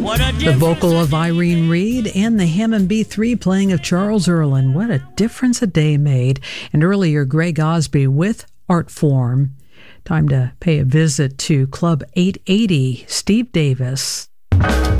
The vocal of Irene Reed and the Hammond B3 playing of Charles Earland. What a difference a day made. And earlier, Greg Osby with Art Form. Time to pay a visit to Club 880, Steve Davis.